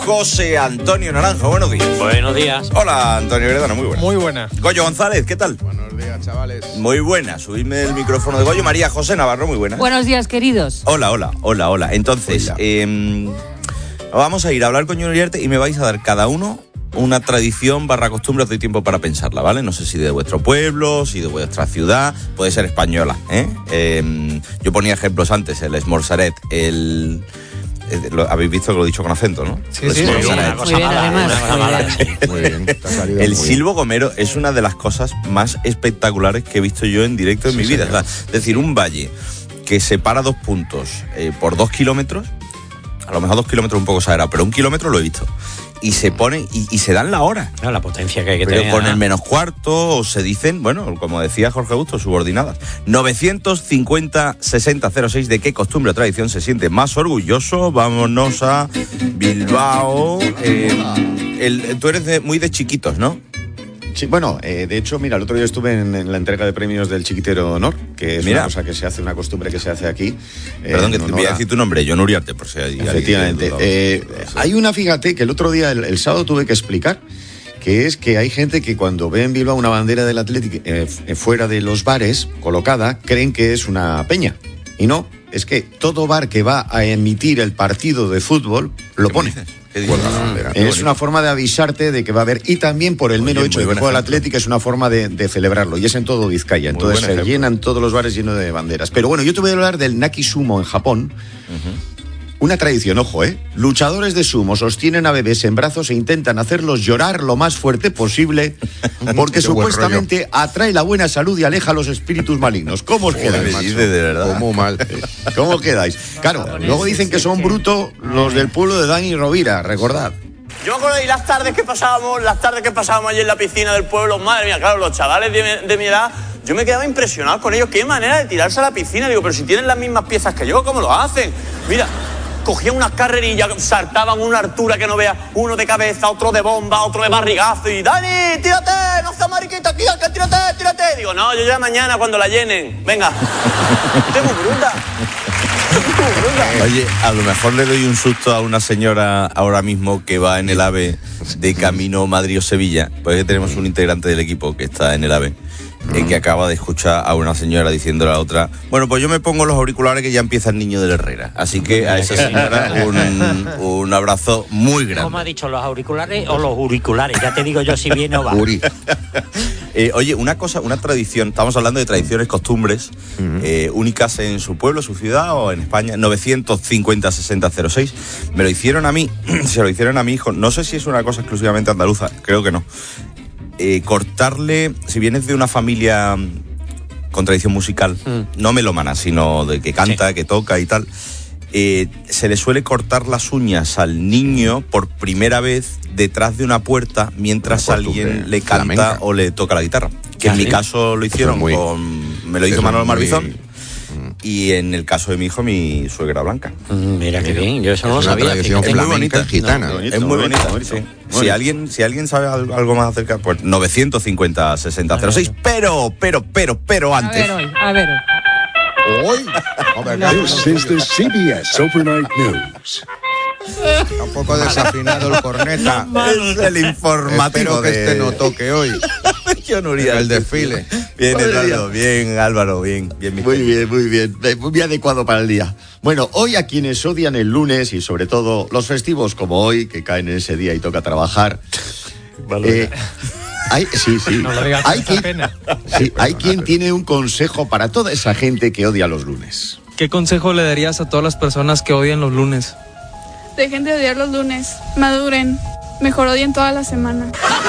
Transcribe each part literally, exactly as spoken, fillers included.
José Antonio Naranjo. Buenos días. Buenos días. Hola, Antonio Gredano, muy buenas. Muy buena. Goyo González, ¿qué tal? Buenos días, chavales. Muy buena. Subidme el micrófono de Goyo. María José Navarro, muy buena. Buenos días, queridos. Hola, hola, hola, hola. Entonces, hola. Eh, vamos a ir a hablar con John Uriarte y me vais a dar cada uno una tradición barra costumbre. Os doy tiempo para pensarla, ¿vale? No sé si de vuestro pueblo, si de vuestra ciudad, puede ser española, ¿eh? eh yo ponía ejemplos antes, el esmorzaret, el... Lo, habéis visto que lo he dicho con acento, ¿no? Sí, sí, muy bien, una cosa mala, una cosa mala. Muy bien. El silbo gomero es una de las cosas más espectaculares que he visto yo en directo en sí, mi vida. O sea, es decir, un valle que separa dos puntos eh, por dos kilómetros, a lo mejor dos kilómetros un poco exagerado, pero un kilómetro lo he visto. Y se ponen y, y se dan la hora. No, la potencia que hay que pero tener. Con el menos cuarto, o se dicen, bueno, como decía Jorge Augusto, subordinadas. novecientos cincuenta sesenta cero seis, ¿de qué costumbre o tradición se siente más orgulloso? Vámonos a Bilbao. Eh, el, tú eres de, muy de chiquitos, ¿no? Sí, bueno, eh, de hecho, mira, el otro día estuve en, en la entrega de premios del Chiquitero Honor, que es mira. una cosa que se hace, una costumbre que se hace aquí. Eh, Perdón, que te voy a decir tu nombre, John Uriarte, por si hay Efectivamente. alguien eh, hay una, fíjate, que el otro día, el, el sábado, tuve que explicar, que es que hay gente que cuando ve en Bilbao una bandera del Athletic eh, fuera de los bares, colocada, creen que es una peña. Y no, es que todo bar que va a emitir el partido de fútbol, lo pone. Es una forma de avisarte de que va a haber, y también por el Oye, mero hecho de que juega el Atlético, es una forma de, de celebrarlo, y es en todo Vizcaya. Muy entonces se ejemplo. llenan todos los bares llenos de banderas. Pero bueno, yo te voy a hablar del Naki Sumo en Japón. Uh-huh. Una tradición, ojo, ¿eh? Luchadores de sumo sostienen a bebés en brazos e intentan hacerlos llorar lo más fuerte posible porque supuestamente atrae la buena salud y aleja a los espíritus malignos. ¿Cómo os quedáis? De verdad. ¿Cómo mal? ¿Cómo quedáis? Claro, luego dicen que son brutos los del pueblo de Dani Rovira, recordad. Yo me acuerdo de las tardes que pasábamos, las tardes que pasábamos allí en la piscina del pueblo, madre mía, claro, los chavales de mi, de mi edad, yo me quedaba impresionado con ellos. Qué manera de tirarse a la piscina. Digo, pero si tienen las mismas piezas que yo, ¿cómo lo hacen? Mira, cogían unas carrerillas, saltaban una altura que no veas, uno de cabeza, otro de bomba, otro de barrigazo, y Dani, tírate, no seas mariquita, aquí, tírate, tírate. Digo, no, yo ya mañana cuando la llenen, venga. Tengo bruta. Oye, a lo mejor le doy un susto a una señora ahora mismo que va en el AVE de camino Madrid o Sevilla, pues que tenemos un integrante del equipo que está en el AVE, eh, que acaba de escuchar a una señora diciéndole a la otra, bueno, pues yo me pongo los auriculares que ya empieza el niño de la Herrera. Así que a esa señora un, un abrazo muy grande. ¿Cómo ha dicho, los auriculares o los auriculares? Ya te digo yo si viene o va. Eh, oye, una cosa, una tradición, estamos hablando de tradiciones, costumbres, uh-huh. eh, únicas en su pueblo, su ciudad o en España. Novecientos cincuenta sesenta cero seis. Me lo hicieron a mí, se lo hicieron a mi hijo. No sé si es una cosa exclusivamente andaluza, creo que no. Eh, cortarle, si vienes de una familia con tradición musical, mm. no melómana, sino de que canta, sí. que toca y tal, eh, se le suele cortar las uñas al niño por primera vez detrás de una puerta mientras alguien le canta flamenca. O le toca la guitarra. Que en mi caso lo hicieron muy, con... Me lo hizo Manolo Marbizón. Muy... Y en el caso de mi hijo, mi suegra Blanca. Mm, mira qué bien, yo eso no lo sabía. Es muy bonita, gitana. No, bonito, es muy bonita, bonito, sí. Bonito. Si alguien, si alguien sabe algo más acerca, pues novecientos cincuenta sesenta cero seis. Pero, pero, pero, pero antes. A ver hoy, a ver hoy. Hoy. This is the C B S Overnight News. Está un poco desafinado el corneta. Es el informativo. Espero que de... este no toque hoy. Yo no iría el desfile. Bien, Eduardo, bien, Álvaro, bien, bien. Muy bien, muy bien, muy adecuado para el día. Bueno, hoy a quienes odian el lunes y sobre todo los festivos como hoy, que caen en ese día y toca trabajar. Vale. Eh, hay, sí, sí. No lo digas hay, con quien, pena. Sí, hay quien tiene un consejo para toda esa gente que odia los lunes. ¿Qué consejo le darías a todas las personas que odian los lunes? Dejen de odiar los lunes, maduren, mejor odien toda la semana.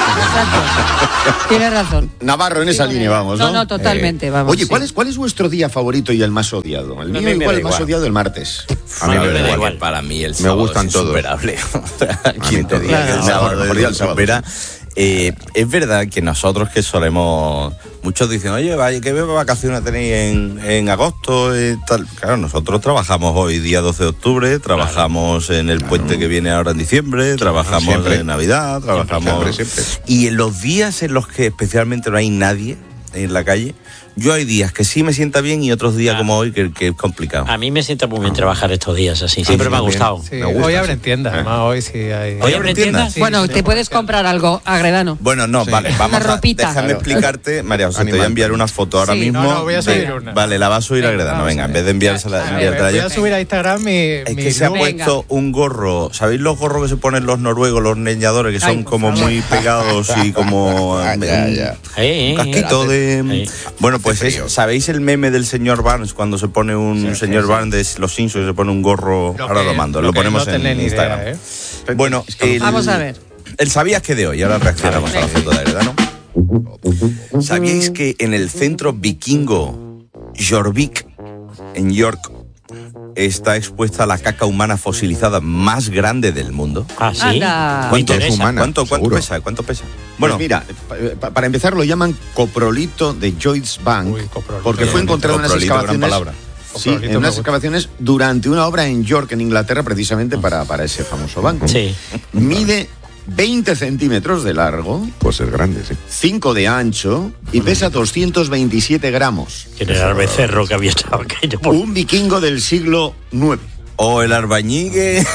Exacto. Tiene razón. Navarro, en esa sí, línea vamos, ¿no? No, no, totalmente, eh, vamos. Oye, ¿cuál, sí. es, ¿cuál es vuestro día favorito y el más odiado? El mío igual, el más igual. odiado el martes. A mí me, me da igual. Para mí el sábado me gustan es todos. insuperable. ¿Quién te diga que el sábado es insuperable? Eh, es verdad que nosotros que solemos, muchos dicen, oye, vaya, ¿qué vacaciones tenéis en, en agosto y tal? Claro, nosotros trabajamos hoy día doce de octubre, trabajamos claro. en el puente claro. que viene ahora en diciembre, trabajamos siempre. en Navidad, trabajamos... Siempre, siempre, siempre. Y en los días en los que especialmente no hay nadie en la calle, Yo hay días que sí me sienta bien y otros días Ah. como hoy que, que es complicado. A mí me sienta muy bien trabajar estos días así. Siempre sí, me ha bien. gustado. Sí, Me gusta, hoy sí. abren tiendas, Eh. además hoy sí hay. ¿Hoy abren tiendas? Sí, Bueno, sí, te sí. puedes comprar algo, Agredano. Bueno, no, Sí. vale, vamos Una a ropita. déjame Claro. explicarte, María José, te voy a Animal. enviar una foto ahora Sí. mismo. No, no, voy a subir de- una. Vale, la va a subir Venga, a Gredano, vamos venga, a en ver. vez de enviársela, A ver, enviártela voy yo. a subir a Instagram mi. Es mi que se ha look. puesto un gorro, ¿sabéis los gorros que se ponen los noruegos, los leñadores, que son Ay, por como favor. muy pegados y como Ah, ya, ya. Eh, un eh, casquito de... Sí. Bueno, pues Hace es- frío. ¿sabéis el meme del señor Barnes cuando se pone un señor Barnes de los Simpsons y se pone un gorro? Lo Ahora que- lo mando, lo, que ponemos no en tenéis ni Instagram. idea, ¿eh? Bueno, el, Vamos a ver. El sabías que de hoy, ahora reaccionamos a la foto de Agredano. ¿Sabíais que en el centro vikingo Jorvik, en York, está expuesta la caca humana fosilizada más grande del mundo? Ah, sí. Anda. Me ¿Cuánto, interesa. humana, ¿Cuánto, cuánto seguro. pesa? ¿Cuánto pesa? Bueno, Bueno, mira, pa- pa- para empezar lo llaman coprolito de Joyce Bank, Uy, coprolito. porque fue Bien, encontrado en unas coprolito, gran excavaciones. palabra. Sí, Coprolito en me unas gusta. excavaciones durante una obra en York, en Inglaterra, precisamente para, para ese famoso banco. Sí. Mide veinte centímetros de largo, Pues es grande, sí. cinco de ancho y pesa doscientos veintisiete gramos. Que era el becerro que había estado aquello. por- Un vikingo del siglo nueve. o el albañigue.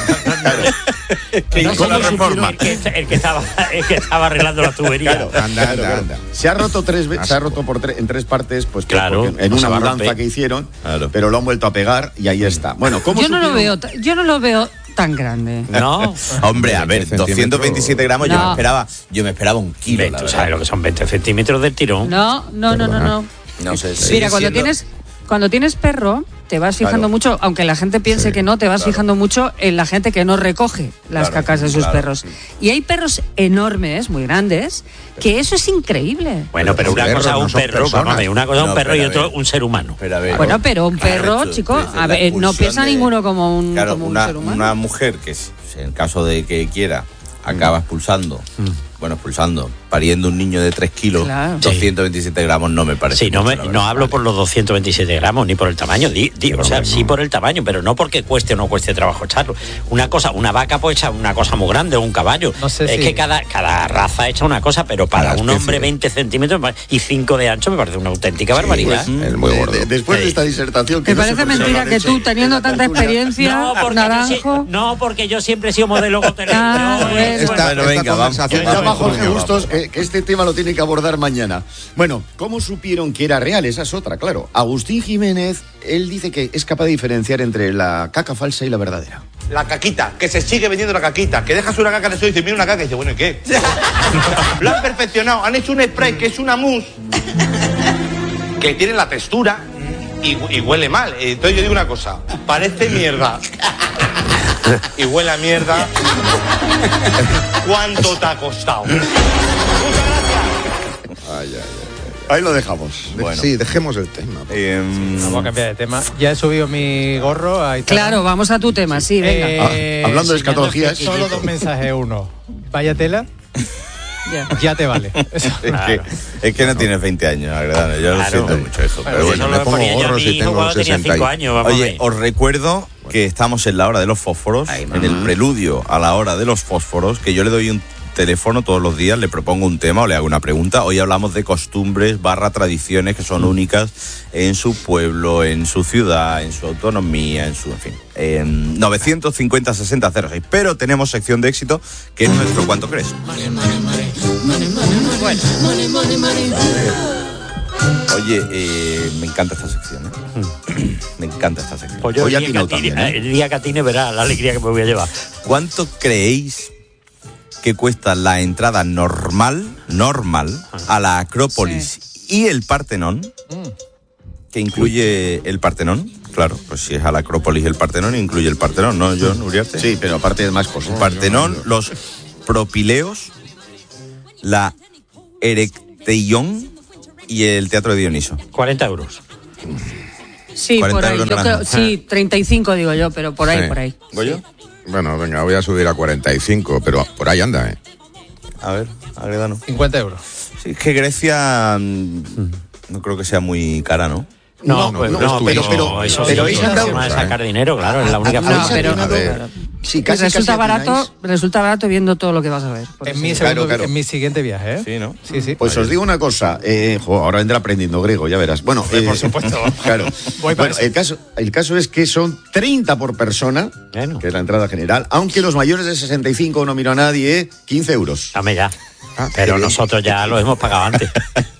que No, hizo la ¿cómo reforma. supieron El que, el que estaba, el que estaba arreglando la tubería. Anda, anda, anda. Se ha roto tres ve- se ha Asco. roto por tre- en tres partes, pues que- Claro, porque en no se una va a mudanza romper. que hicieron, Claro. pero lo han vuelto a pegar y ahí está. Bueno, ¿cómo Yo no lo supieron? veo, ta- yo no lo veo tan grande. No. Hombre, a ver, veinte doscientos veintisiete gramos, yo No. me esperaba, yo me esperaba un kilo, la ¿Tú verdad. sabes lo que son veinte centímetros del tirón? No, no, no, no, no. No sé, sigue Mira, cuando siendo- tienes cuando tienes perro, te vas fijando Claro. mucho, aunque la gente piense Sí, que no, te vas claro. fijando mucho en la gente que no recoge las Claro, cacas de sus claro. perros. Y hay perros enormes, muy grandes, que eso es increíble. Bueno, pero Los una perros cosa es no un son perro, personas. vamos a ver, una cosa es No, un perro y pero a otro ver. un ser humano. Pero a ver, Bueno, pero un claro, perro, tú- chico, tú dices, a la ver, no pulsión piensa de- ninguno como un, Claro, como un una, ser humano. una mujer que, si- si en caso de que quiera, acaba expulsando, bueno, expulsando, pariendo un niño de tres kilos, Claro. doscientos veintisiete gramos no me parece. Sí, no, mucho, me, la no verdad. hablo por los doscientos veintisiete gramos ni por el tamaño, di, di- o sea, sí por el tamaño, pero no porque cueste o no cueste trabajo echarlo. Una cosa, una vaca pues echa una cosa muy grande, o un caballo. No sé es si- que cada, cada raza echa una cosa, pero para Cada un especie. hombre veinte centímetros y cinco de ancho me parece una auténtica barbaridad. pues, el muy De- gordo. de- después de Sí. esta disertación que Me no sé parece por qué mentira lo han que hecho tú, en teniendo la tanta tertulia. experiencia, No porque, yo naranjo. sí- no, porque yo siempre he sido modelo hotelero. Ah, Yo- bueno. Esta, Bueno, esta venga, vamos. conversación Que va a llama ser Jorge tuya. Bustos, que, que este tema lo tiene que abordar mañana. Bueno, ¿cómo supieron que era real? Esa es otra, claro. Agustín Jiménez, él dice que es capaz de diferenciar entre la caca falsa y la verdadera. La caquita, que se sigue vendiendo la caquita, que dejas una caca de eso y dices, mira una caca y dices, bueno, ¿y qué? Lo han perfeccionado, han hecho un spray que es una mousse que tiene la textura y, y huele mal. Entonces yo digo una cosa, parece mierda y huele a mierda. ¿Cuánto te ha costado? Ahí lo dejamos. Bueno. Sí, dejemos el tema. Em, Vamos a cambiar de tema. Ya he subido mi gorro a Instagram. Claro, vamos a tu tema, sí, venga. Eh, Ah, hablando de enseñando escatologías. flequillos. Solo dos mensajes. Uno, vaya tela, Ya. ya te vale. Eso. es, Claro. que, es que no tienes veinte años, Agredano. Yo lo Claro. siento mucho eso. Bueno, Pero eso bueno, lo me pongo ponía yo a gorro mi si hijo tengo cuando tenía sesenta y- cinco años, vamos a Oye, ver. os recuerdo que estamos en la hora de los fósforos, en el preludio a la hora de los fósforos, que yo le doy un teléfono todos los días, le propongo un tema o le hago una pregunta. Hoy hablamos de costumbres barra tradiciones que son únicas en su pueblo, en su ciudad, en su autonomía, en su, en fin, en novecientos cincuenta sesenta cero seis. Pero tenemos sección de éxito, que es nuestro ¿Cuánto crees? Oye, eh, me encanta esta sección, ¿eh? Me encanta esta sección. Pues yo Hoy el ha día, atinado que atine, también, ¿eh? el día que atine verá la alegría que me voy a llevar. ¿Cuánto creéis que cuesta la entrada normal, normal, a la Acrópolis y el Partenón? Que incluye el Partenón. Claro, pues si es a la Acrópolis y el Partenón, incluye el Partenón, ¿no, John Uriarte? Sí, pero aparte de más cosas. El Partenón, los Propileos, la Erecteión y el Teatro de Dioniso. cuarenta euros. Sí, por cuarenta ahí. euros Yo naranja. creo, sí, treinta y cinco digo yo, pero por ahí, Sí. por ahí. ¿Goyo? Bueno, venga, voy a subir a cuarenta y cinco, pero por ahí anda, ¿eh? A ver, Agredano. cincuenta euros. Sí, es que Grecia mm, no creo que sea muy cara, ¿no? No, No, pues no, no, es pero, turismo. eso pero sí, ahí se es han una dado- forma de sacar dinero, claro, es la única Ah, forma. No, pero, A ver. Sí, Y casi, resulta casi barato, atináis. resulta barato viendo todo lo que vas a ver. por En eso. mi, segundo, Claro, claro. en mi siguiente viaje, ¿eh? Sí, ¿no? Sí, sí. Pues os digo una cosa, eh, jo, ahora vendrá aprendiendo griego, ya verás. Bueno, Hombre, por eh, supuesto. Claro. Voy para Bueno, eso. el caso, el caso es que son treinta por persona, Bueno. que es la entrada general, aunque los mayores de sesenta y cinco no miro a nadie, eh, quince euros. Dame ya. Pero nosotros ya lo hemos pagado antes.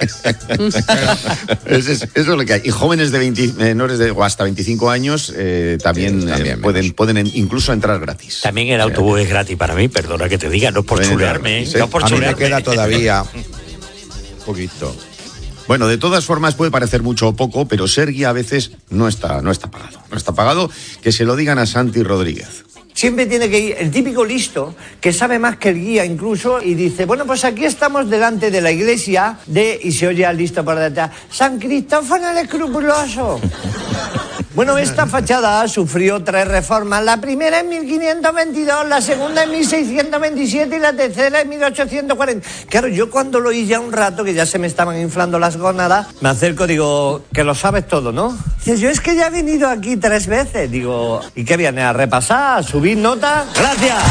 Eso es, eso es lo que hay. Y jóvenes de veinte, menores de o hasta veinticinco años eh, también, Sí, también eh, pueden, menos. pueden en- incluso entrar gratis. También el autobús es gratis para mí, perdona que te diga, no por Bueno, chulearme, ¿eh? sí. no por A mí me chulearme. queda todavía un poquito. Bueno, de todas formas puede parecer mucho o poco, pero ser guía a veces no está, no está pagado. No está pagado, que se lo digan a Santi Rodríguez. Siempre tiene que ir el típico listo, que sabe más que el guía incluso, y dice, bueno, pues aquí estamos delante de la iglesia de, y se oye al listo por detrás, San Cristófano el Escrupuloso. Bueno, esta fachada sufrió tres reformas. La primera en mil quinientos veintidós, la segunda en mil seiscientos veintisiete y la tercera en mil ochocientos cuarenta. Claro, yo cuando lo oí ya un rato, que ya se me estaban inflando las gónadas, me acerco, digo, que lo sabes todo, ¿no? Dice, yo es que ya he venido aquí tres veces. Digo, ¿y qué viene? ¿A repasar? ¿A subir nota? ¡Gracias!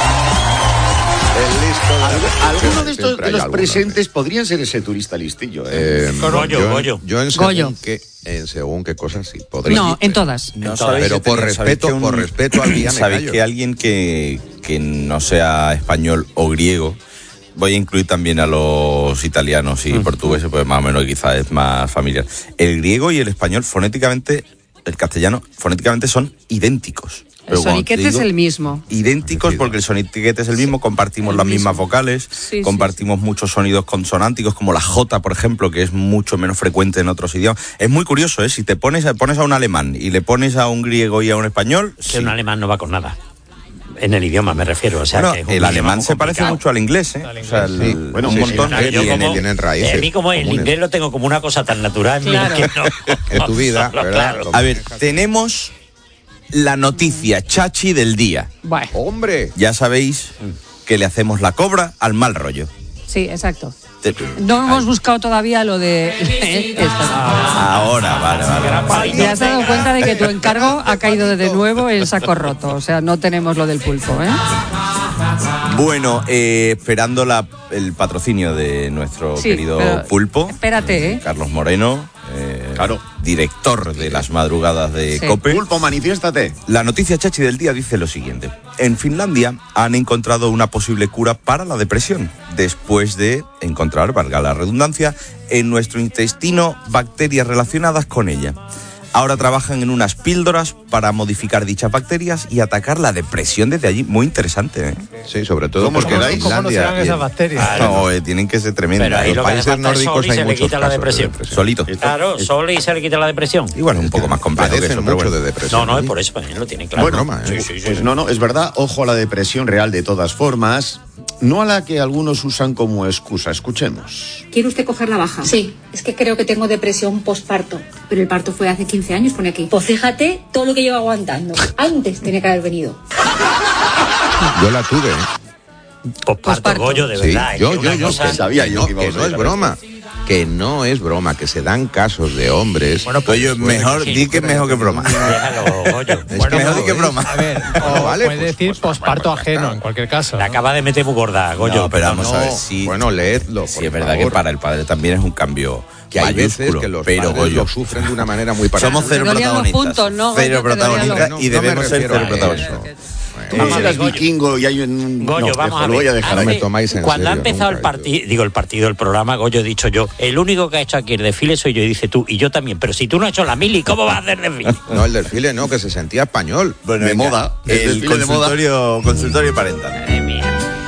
El listo de la Al- Algunos de estos Siempre de hay los alguno. presentes podrían ser ese turista listillo. ¿eh? Eh, Goyo, yo, Goyo. yo en según Goyo. qué, en según qué cosas sí podría. No, en todas. No En sabéis pero que por tenía- sabéis respeto, que un- por respeto al día me Sabéis callo. que alguien que, que no sea español o griego, voy a incluir también a los italianos y portugueses, pues más o menos quizás es más familiar. El griego y el español fonéticamente, el castellano, fonéticamente son idénticos. El Pero cuando te soniquete es digo el mismo. idénticos porque el soniquete es el mismo, compartimos el las mismo. mismas vocales, Sí, compartimos muchos sonidos consonánticos como la J, por ejemplo, que es mucho menos frecuente en otros idiomas. Es muy curioso, ¿eh? Si te pones a, pones a un alemán y le pones a un griego y a un español, Que sí. un alemán no va con nada. En el idioma me refiero, o sea, Bueno, que es un el idioma alemán muy se parece complicado. mucho al inglés, ¿eh? O sea, el- Sí. Bueno, un sí, montón. Claro, yo tiene- como- tienen raíces A mí como el comunes. inglés lo tengo como una cosa tan natural Claro. que no, En tu vida, no, ¿verdad? claro. A ver, tenemos la noticia chachi del día. Bueno, Hombre, Ya sabéis que le hacemos la cobra al mal rollo. sí, exacto. Te- No hemos buscado todavía lo de... ¿eh? Esto. Ahora, vale, vale. Te has dado cuenta de que tu encargo ha caído de nuevo en saco roto. O sea, no tenemos lo del pulpo, ¿eh? Bueno, eh, esperando la, el patrocinio de nuestro Sí, querido pero pulpo. espérate, ¿eh? Carlos Moreno, eh, Claro. director de las madrugadas de Sí. COPE. Pulpo, manifiéstate. La noticia chachi del día dice lo siguiente. En Finlandia han encontrado una posible cura para la depresión, después de encontrar, valga la redundancia, en nuestro intestino bacterias relacionadas con ella. Ahora trabajan en unas píldoras para modificar dichas bacterias y atacar la depresión desde allí. Muy interesante, ¿eh? sí, sobre todo ¿Cómo os porque en quedáis? ¿Cómo no Finlandia serán y esas en- bacterias? No, eh, tienen que ser tremendas. Pero ahí Los lo que le países falta es nórdicos sol y hay se le muchos quita la casos de depresión. depresión. Solito. Claro, sol y se le quita la depresión. Y bueno, un poco más complejo que Padecen eso, pero mucho bueno. de depresión. No, no, es allí. por eso, pues, lo tienen claro. Bueno, broma, ¿eh? Sí, sí, sí. Pues no, no, es verdad, ojo a la depresión real de todas formas, no a la que algunos usan como excusa. Escuchemos. ¿Quiere usted coger la baja? Sí, es que creo que tengo depresión postparto. Pero el parto fue hace quince años, pone aquí. Pues fíjate todo lo que llevo aguantando. Antes tenía que haber venido. Yo la tuve. ¿eh? Posparto, Posparto. Goyo, de Sí, verdad. yo, es que yo, una yo, cosa- que sabía que yo no, que íbamos que a no es llegar a broma. Que no es broma, que se dan casos de hombres. Bueno, pues yo, mejor, di que es mejor que broma. Déjalo, Goyo. Es Bueno, que mejor no, di que ¿eh? broma. A ver, No, o vale, puede pues- decir pues- posparto pues- ajeno, en cualquier caso. La ¿no? acaba de meter muy gorda, Goyo. No, pero vamos a ver No, si... bueno, leedlo. Sí, por es verdad favor. que para el padre también es un cambio Que hay veces mayúsculo, que los pero padres Goyo, lo sufren de una manera muy particular. somos cero Te dolían los protagonistas. puntos, ¿no, Cero Goyo? Te dolían protagonistas No, y no me debemos ser refiero cero a protagonistas. eso. Tú Vamos a serás ver, Goyo. vikingo y hay un... Goyo, no, vamos dejo, a lo ver. voy a dejar Hace- ahí. me tomáis en Cuando ha serio, empezado nunca, el partido, digo el partido, el programa, Goyo he dicho yo, el único que ha hecho aquí el desfile soy yo, y dice tú, y yo también, pero si tú no has hecho la mili, ¿cómo vas a hacer desfile? No, el desfile no, que se sentía español. Bueno, De venga, moda, el el desfile de moda. consultorio, consultorio parental. Madre mía.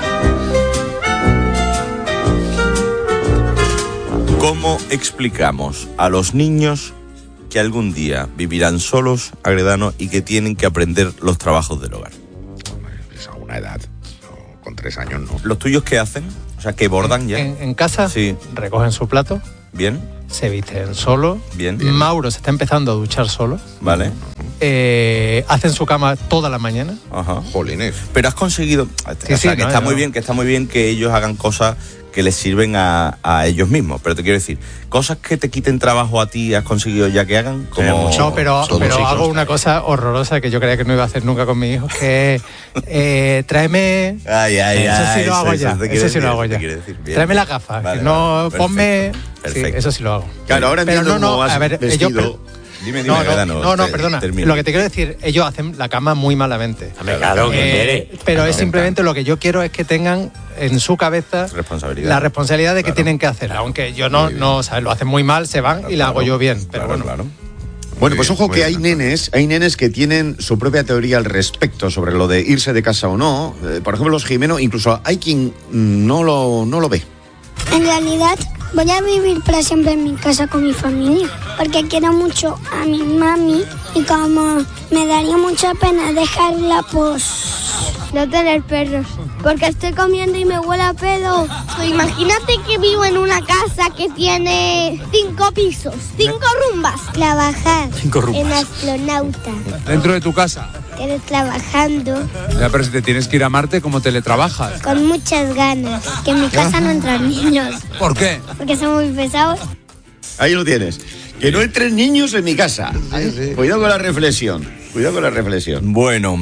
¿Cómo explicamos a los niños que algún día vivirán solos, Agredano, y que tienen que aprender los trabajos del hogar? Pues a una edad, no, con tres años no. ¿Los tuyos qué hacen? O sea, que bordan ya. En, en casa Sí. recogen su plato, Bien, se visten solo. bien, Mauro se está empezando a duchar solo. vale. Eh, hacen su cama toda la mañana. Ajá. Jolines. Pero has conseguido, o sea, sí, que no, está no. muy bien, que está muy bien que ellos hagan cosas que les sirven a, a ellos mismos. Pero te quiero decir, cosas que te quiten trabajo a ti, ¿has conseguido ya que hagan? Como no, pero, pero chicos, hago una cosa horrorosa que yo creía que no iba a hacer nunca con mi hijo, que es eh, tráeme... Ay, ay, eso sí ay, lo hago eso, ya, eso, eso, decir, sí lo hago ya. Tráeme las gafas, vale, que no, vale, ponme... Perfecto. Sí, eso sí lo hago. Claro, ahora pero entiendo no, cómo no, vas a ver, vestido. ellos... Dime, dime, no, no, no, no, no, te, perdona. termino. Lo que te quiero decir, ellos hacen la cama muy malamente. Claro, eh, pero claro, es simplemente lo que yo quiero es que tengan en su cabeza responsabilidad. la responsabilidad de que claro. tienen que hacer. Aunque yo no, no ¿sabes? Lo hacen muy mal, se van claro, y la hago yo bien. Pero claro, bueno, claro. Bueno, pues ojo que hay nenes, hay nenes que tienen su propia teoría al respecto sobre lo de irse de casa o no. Eh, por ejemplo, los Jimeno, incluso hay quien no lo, no lo ve. En realidad, voy a vivir para siempre en mi casa con mi familia, porque quiero mucho a mi mami y como me daría mucha pena dejarla, pues no tener perros, porque estoy comiendo y me huele a pedo. Imagínate que vivo en una casa que tiene cinco pisos, cinco rumbas. Trabajar Cinco rumbas. en astronauta. Dentro de tu casa. Pero trabajando Ya, pero si te tienes que ir a Marte, ¿cómo teletrabajas? con muchas ganas, que en mi casa no entran niños, ¿Por qué? porque son muy pesados. Ahí lo tienes. Que no entren niños en mi casa. Cuidado con la reflexión. Cuidado con la reflexión. Bueno,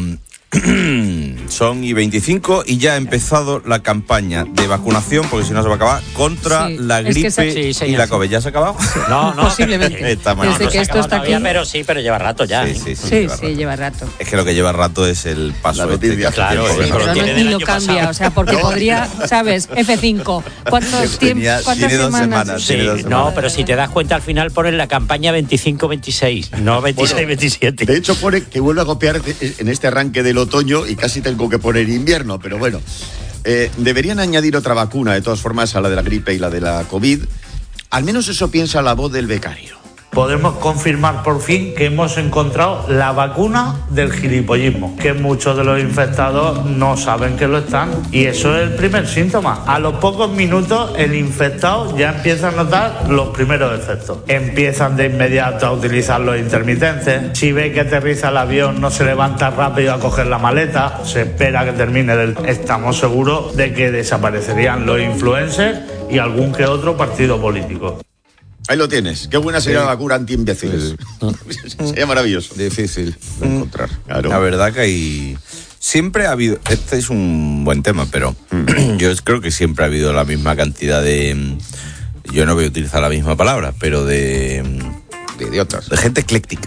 son y veinticinco y ya ha empezado la campaña de vacunación, porque si no se va a acabar, contra Sí, la es que gripe se- Sí, y señor, la sí. COVID. ¿Ya se ha acabado? No, no. Posiblemente. Está mal. Desde No que se ha esto está acabado todavía, aquí. pero sí, pero lleva rato ya. Sí, ¿eh? sí, sí, Sí, lleva sí, rato. lleva rato. Es que lo que lleva rato es el paso. La este noticia. que- Claro, que- sí, que- pero Pero no, tiene ni del lo año cambia, pasado. o sea, porque podría, ¿sabes? F cinco. ¿Cuántos tiemp- Tenía- ¿Cuántas tiene dos semanas? semanas. Sí, Tiene dos no, semanas. pero si te das cuenta al final ponen la campaña veinticinco veintiséis, no veintiséis veintisiete. De hecho, pone que vuelve a copiar en este arranque del otoño y casi tengo que poner invierno, pero bueno. Eh, deberían añadir otra vacuna, de todas formas, a la de la gripe y la de la COVID. Al menos eso piensa la voz del becario. Podemos confirmar por fin que hemos encontrado la vacuna del gilipollismo, que muchos de los infectados no saben que lo están, y eso es el primer síntoma. A los pocos minutos el infectado ya empieza a notar los primeros efectos. Empiezan de inmediato a utilizar los intermitentes. Si ve que aterriza el avión, no se levanta rápido a coger la maleta, se espera que termine del... Estamos seguros de que desaparecerían los influencers y algún que otro partido político. Ahí lo tienes. Qué buena sería la vacuna anti-imbéciles. Sería maravilloso. Difícil de encontrar. Claro. La verdad que hay... Siempre ha habido... Este es un buen tema, pero yo creo que siempre ha habido la misma cantidad de... Yo no voy a utilizar la misma palabra, pero de... De idiotas. De gente ecléctica.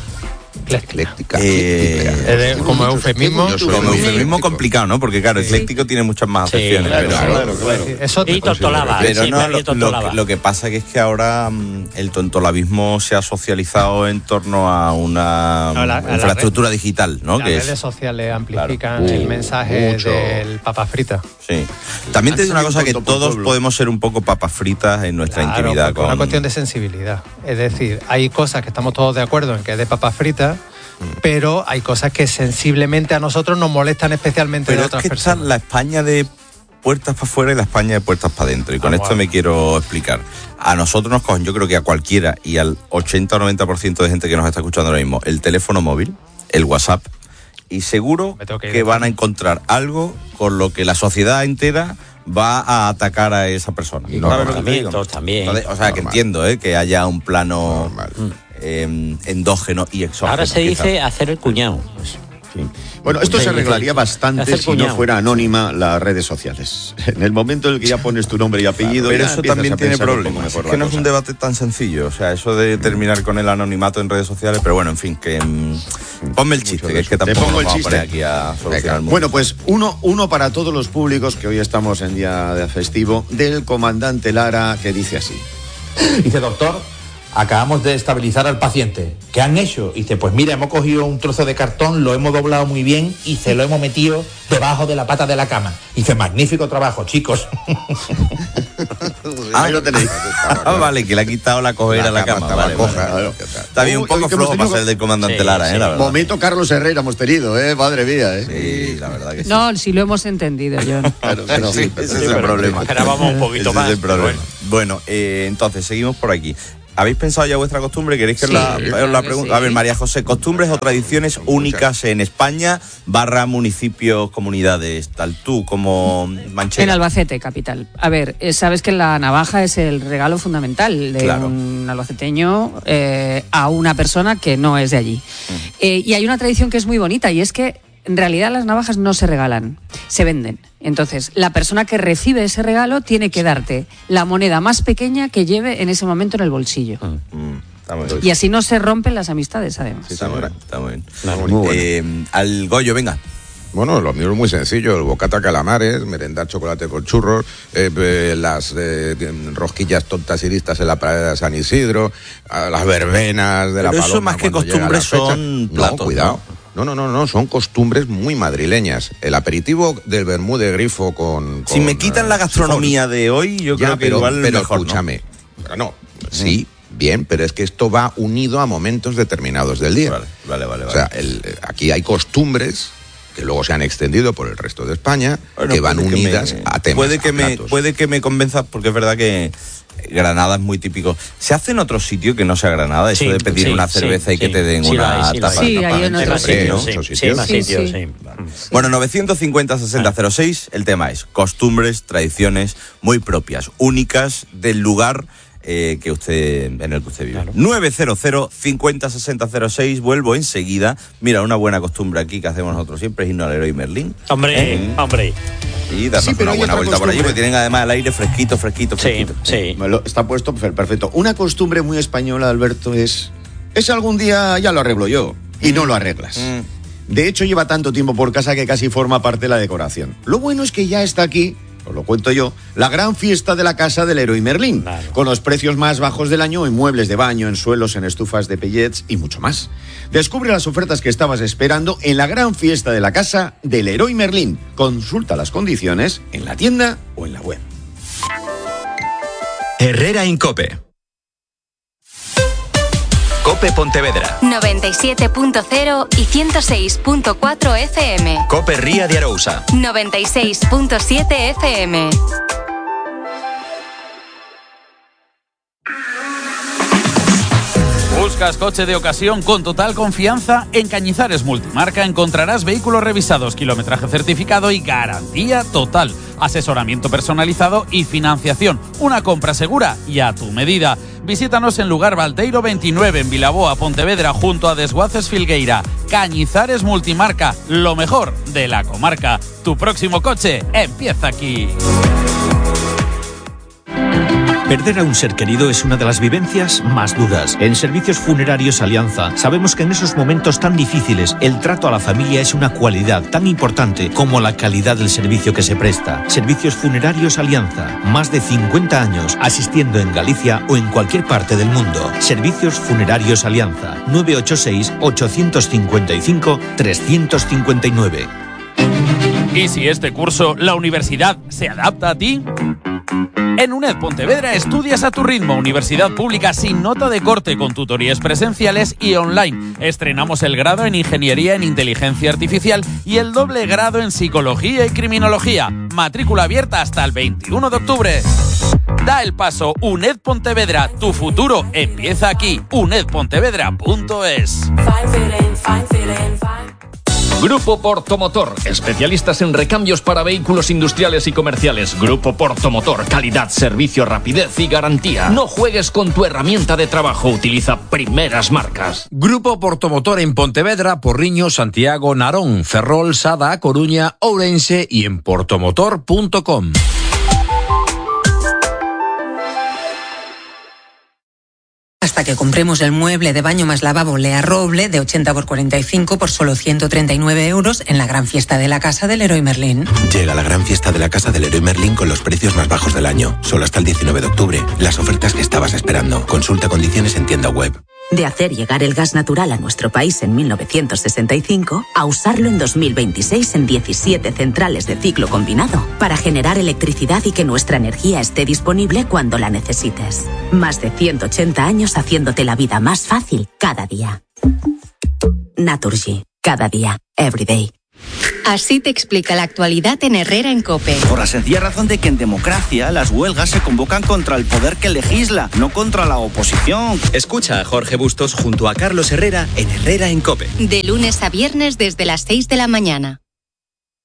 Ecléctica. Eh, Es de- como eufemismo. Yo soy como muy eufemismo ecléctico. complicado, ¿no? Porque claro, ecléctico tiene muchas más Sí, acepciones. claro, pero, Claro, claro. Eso Y tortolaba. pero siempre no, había lo, lo, tortolaba. que- lo que pasa que es que ahora mm, el tontolabismo se ha socializado en torno a una No, la- a la infraestructura digital, ¿no? Las que redes es, sociales amplifican Claro. el Uh, mensaje mucho. del papa frita. sí. También te digo una Ha sido cosa, que tonto por todos pueblo. podemos ser un poco papas fritas en nuestra Claro, intimidad. porque es una Con... cuestión de sensibilidad. Es decir, hay cosas que estamos todos de acuerdo en que es de papas fritas, pero hay cosas que sensiblemente a nosotros nos molestan especialmente Pero de es otras que está personas. la España de puertas para afuera y la España de puertas para adentro. Y con Ah, esto bueno. me quiero explicar. A nosotros nos cogen, yo creo que a cualquiera y al ochenta o noventa por ciento de gente que nos está escuchando ahora mismo, el teléfono móvil, el WhatsApp, y seguro Me tengo que que, ir. van a encontrar algo con lo que la sociedad entera va a atacar a esa persona. Y ¿Sabes lo que te digo? comportamientos también. Entonces, o sea, que Normal. entiendo ¿eh? que haya un plano Normal. eh, endógeno y exógeno. Ahora se quizá. dice hacer el cuñado. Sí. Bueno, esto se arreglaría bastante Hacer si no cuñado. fuera anónima las redes sociales. En el momento en el que ya pones tu nombre y apellido, Pero ya eso empiezas también a tiene pensar un poco problemas. mejor Es la que no es cosa. un debate tan sencillo. O sea, eso de terminar con el anonimato en redes sociales, pero bueno, en fin, que mm, ponme el chiste, que es que Te tampoco pongo el nos vamos a chiste. poner aquí a solucionar el mundo. Bueno, pues uno, uno para todos los públicos, que hoy estamos en día de festivo, del comandante Lara, que dice así. Dice, doctor, acabamos de estabilizar al paciente. ¿Qué han hecho? Dice, pues mira, hemos cogido un trozo de cartón, lo hemos doblado muy bien y se lo hemos metido debajo de la pata de la cama. Dice, magnífico trabajo, chicos. Ah, Ahí lo tenéis. Ah, vale, que le ha quitado la cojera La a la cama cama. estaba Vale, coja. vale. Claro. Está bien, un Uy, poco hoy que hemos flojo para tenido- ser del comandante Sí, Lara, sí. ¿eh? La verdad. Momento Carlos Herrera hemos tenido, ¿eh? Madre mía, ¿eh? Sí, la verdad que sí. No, si lo hemos entendido, John. Claro, claro. Sí, ese es el problema. Esperábamos un poquito Ese más. es el pero problema. bueno. Bueno, eh, entonces, seguimos por aquí. ¿Habéis pensado ya vuestra costumbre? ¿Queréis que Sí, la, claro la que pregunta? sí. A ver, María José, costumbres o tradiciones únicas en España, barra municipios, comunidades, tal tú como Manchego. En Albacete, capital. A ver, eh, sabes que la navaja es el regalo fundamental de Claro. un albaceteño eh, a una persona que no es de allí. Mm. Eh, y hay una tradición que es muy bonita y es que en realidad las navajas no se regalan, se venden. Entonces, la persona que recibe ese regalo tiene que darte la moneda más pequeña que lleve en ese momento en el bolsillo. Mm, está muy bien. Y así no se rompen las amistades, además. Sí, está, muy, está muy bien. Muy bueno. Eh, al Goyo, venga. Bueno, lo mío es muy sencillo, el bocata calamares, merendar chocolate con churros, eh, eh, las eh, rosquillas tontas y listas en la pradera de San Isidro, a las verbenas de la Pero Paloma. eso más que cuando llega la costumbres fecha. son No, platos, cuidado. No, no, no, no, son costumbres muy madrileñas. El aperitivo del vermú de grifo con... Si con, me quitan eh, la gastronomía de hoy, yo Ya, creo que pero, igual pero mejor, escúchame. ¿no? No, sí, bien, pero es que esto va unido a momentos determinados del día. Vale, vale, vale. O sea, el, aquí hay costumbres que luego se han extendido por el resto de España, Bueno, que van puede que unidas me- a temas, Puede que, a me, platos. puede que me convenza, porque es verdad que Granada es muy típico. ¿Se hace en otro sitio que no sea Granada? Eso Sí, de pedir sí, una sí, cerveza y que sí. te den Sí lo una hay, sí lo tapa. hay. Sí, tapa hay en de otros café, sitios, ¿no? sí, Esos sí, sitios. más Sí, sitios, sí. sí. Bueno, novecientos cincuenta sesenta cero seis, el tema es costumbres, tradiciones muy propias, únicas del lugar eh, que usted en el que usted vive. Claro. novecientos cincuenta sesenta cero seis, vuelvo enseguida. Mira, una buena costumbre aquí que hacemos nosotros siempre es irnos al Leroy Merlin. Hombre, ¿Eh? hombre. Y darnos Sí, pero una hay buena otra vuelta por allí, costumbre. porque tienen además el aire fresquito, fresquito, Sí, fresquito. sí. Me lo- Está puesto per- perfecto. Una costumbre muy española, Alberto, es... Es algún día ya lo arreglo yo. Y no lo arreglas. Mm. De hecho, lleva tanto tiempo por casa que casi forma parte de la decoración. Lo bueno es que ya está aquí, os lo cuento yo, la gran fiesta de la casa del Leroy Merlin, Claro. con los precios más bajos del año en muebles de baño, en suelos, en estufas de pellets y mucho más. Descubre las ofertas que estabas esperando en la gran fiesta de la casa del Leroy Merlin. Consulta las condiciones en la tienda o en la web. Herrera Incope. Cope Pontevedra. noventa y siete punto cero y ciento seis punto cuatro F M. Cope Ría de Arousa. noventa y seis punto siete F M. ¿Buscas coche de ocasión con total confianza? En Cañizares Multimarca encontrarás vehículos revisados, kilometraje certificado y garantía total. Asesoramiento personalizado y financiación. Una compra segura y a tu medida. Visítanos en Lugar Balteiro veintinueve en Vilaboa, Pontevedra, junto a Desguaces Filgueira. Cañizares Multimarca, lo mejor de la comarca. Tu próximo coche empieza aquí. Perder a un ser querido es una de las vivencias más duras. En Servicios Funerarios Alianza sabemos que en esos momentos tan difíciles el trato a la familia es una cualidad tan importante como la calidad del servicio que se presta. Servicios Funerarios Alianza, más de cincuenta años asistiendo en Galicia o en cualquier parte del mundo. Servicios Funerarios Alianza, nueve ocho seis, ocho cinco cinco, tres cinco nueve. ¿Y si este curso la universidad se adapta a ti? En UNED Pontevedra estudias a tu ritmo. Universidad pública sin nota de corte, con tutorías presenciales y online. Estrenamos el grado en Ingeniería en Inteligencia Artificial y el doble grado en Psicología y Criminología. Matrícula abierta hasta el veintiuno de octubre. Da el paso. UNED Pontevedra. Tu futuro empieza aquí. uned pontevedra punto es. Grupo Portomotor, especialistas en recambios para vehículos industriales y comerciales. Grupo Portomotor, calidad, servicio, rapidez y garantía. No juegues con tu herramienta de trabajo, utiliza primeras marcas. Grupo Portomotor en Pontevedra, Porriño, Santiago, Narón, Ferrol, Sada, Coruña, Ourense y en portomotor punto com. Hasta que compremos el mueble de baño más lavabo Lea Roble de ochenta por cuarenta y cinco por solo ciento treinta y nueve euros en la gran fiesta de la casa del Leroy Merlin. Llega la gran fiesta de la casa del Leroy Merlin con los precios más bajos del año. Solo hasta el diecinueve de octubre. Las ofertas que estabas esperando. Consulta condiciones en tienda web. De hacer llegar el gas natural a nuestro país en mil novecientos sesenta y cinco a usarlo en dos mil veintiséis en diecisiete centrales de ciclo combinado para generar electricidad y que nuestra energía esté disponible cuando la necesites. Más de ciento ochenta años haciéndote la vida más fácil cada día. Naturgy. Cada día. Every day. Así te explica la actualidad en Herrera en COPE. Por la sencilla razón de que en democracia las huelgas se convocan contra el poder que legisla, no contra la oposición. Escucha a Jorge Bustos junto a Carlos Herrera en Herrera en COPE. De lunes a viernes desde las seis de la mañana.